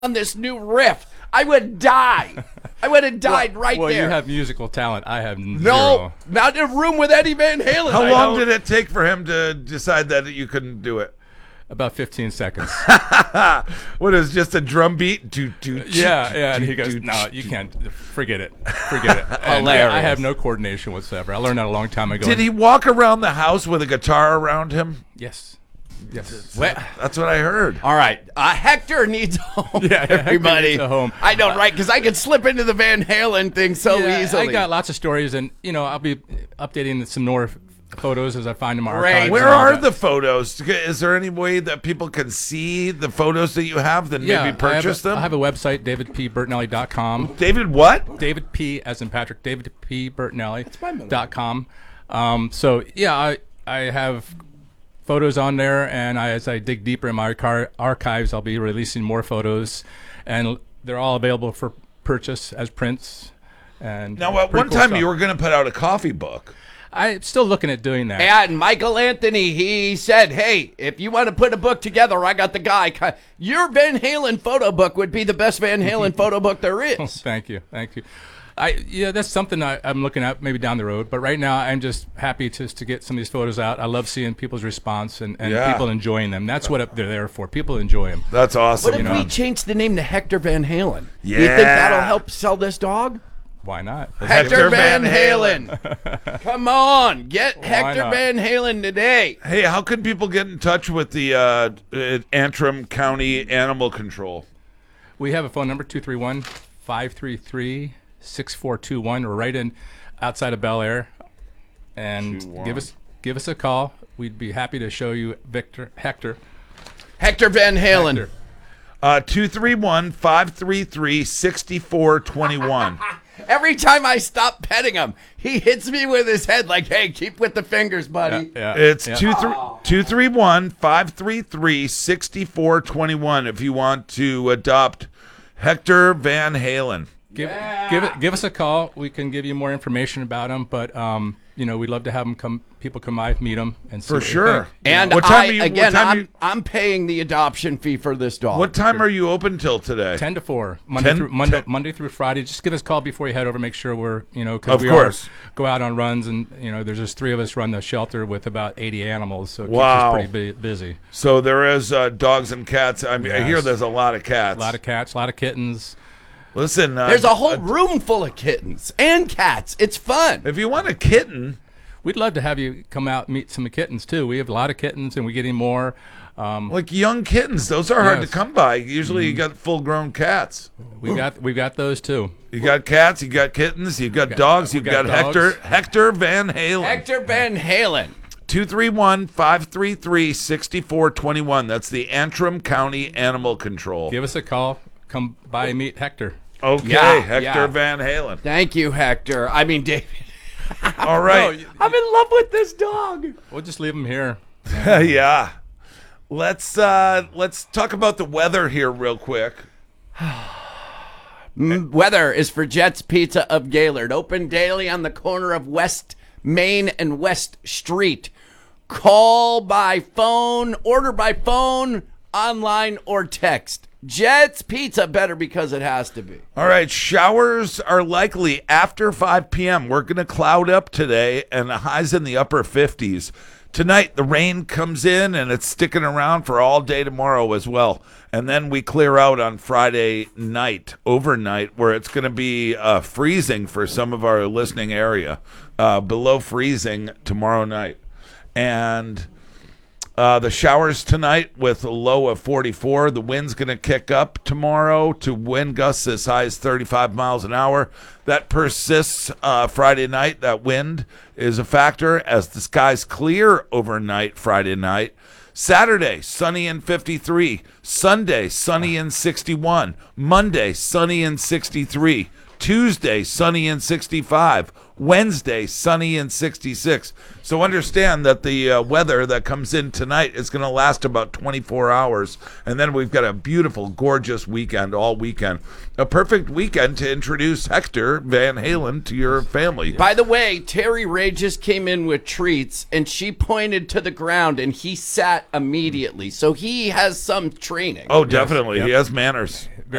on this new riff, I would die. I would have died right well, there. Well, you have musical talent. I have no, zero. not in a room with Eddie Van Halen. How long did it take for him to decide that you couldn't do it? About 15 seconds. What is just a drum beat? Yeah. And he goes, "No, you can't. Forget it. Forget it." And Hilarious. I have no coordination whatsoever. I learned that a long time ago. Did he walk around the house with a guitar around him? Yes. That's what I heard. All right, Hector needs a home. Yeah, everybody. Hector needs a home. I know, right? Because I could slip into the Van Halen thing so easily. I got lots of stories, and I'll be updating some more photos as I find them in my archives. Where are the photos? Is there any way that people can see the photos that you have, then maybe purchase them? I have a website, davidpbertinelli.com. David what? David P. as in Patrick, davidpbertinelli.com. So, I have photos on there, and as I dig deeper in my archives, I'll be releasing more photos, and they're all available for purchase as prints. And now, at one time, you were going to put out a coffee book. I'm still looking at doing that. And Michael Anthony, he said, hey, if you want to put a book together, I got the guy. Your Van Halen photo book would be the best Van Halen photo book there is. Oh, thank you. That's something I'm looking at maybe down the road. But right now, I'm just happy to get some of these photos out. I love seeing people's response and people enjoying them. That's what they're there for. People enjoy them. That's awesome. What if we change the name to Hector Van Halen? Yeah. Do you think that'll help sell this dog? Why not? Hector Van Halen. Come on, get Hector Van Halen today. Hey, how can people get in touch with the Antrim County Animal Control? We have a phone number, 231-533-6421. We're right in outside of Bel Air. And give us a call. We'd be happy to show you Hector Van Halen. 231-533-6421. Every time I stop petting him, he hits me with his head like, hey, keep with the fingers, buddy. It's 231-533-6421 if you want to adopt Hector Van Halen. Give us a call. We can give you more information about him, but we'd love to have people come by, meet him, and see for sure. And I'm paying the adoption fee for this dog. What time are you open till today? 10 to 4, Monday through Friday. Just give us a call before you head over. Make sure we're of course go out on runs, and there's just 3 of us run the shelter with about 80 animals, so it keeps us pretty busy. So there is dogs and cats. I hear there's a lot of cats. A lot of cats, a lot of kittens. Listen, there's a whole room full of kittens and cats. It's fun. If you want a kitten, we'd love to have you come out and meet some kittens too. We have a lot of kittens, and we're getting more. Like young kittens, those are hard to come by. Usually, you got full-grown cats. We got those too. You got cats, you got kittens, you got dogs, you got Hector Van Halen. Hector Van Halen. 231-533-6421. That's the Antrim County Animal Control. Give us a call. Come by and meet Hector. Okay, Hector Van Halen. Thank you, Hector. I mean, David. All right. I'm in love with this dog. We'll just leave him here. Yeah. Let's talk about the weather here real quick. Weather is for Jets Pizza of Gaylord. Open daily on the corner of West Main and West Street. Call by phone, order by phone, online, or text. Jets Pizza, better because it has to be. All right, showers are likely after 5 p.m. We're going to cloud up today, and the highs in the upper 50s. Tonight, the rain comes in, and it's sticking around for all day tomorrow as well. And then we clear out on Friday night, overnight, where it's going to be freezing for some of our listening area, below freezing tomorrow night. And the showers tonight with a low of 44. The wind's going to kick up tomorrow to wind gusts as high as 35 miles an hour. That persists Friday night. That wind is a factor as the skies clear overnight Friday night. Saturday, sunny and 53. Sunday, sunny and 61. Monday, sunny and 63. Tuesday, sunny and 65. Wednesday, sunny and 66. So understand that the weather that comes in tonight is going to last about 24 hours. And then we've got a beautiful, gorgeous weekend all weekend. A perfect weekend to introduce Hector Van Halen to your family. By the way, Terry Ray just came in with treats, and she pointed to the ground, and he sat immediately. So he has some training. Oh, definitely. He has manners.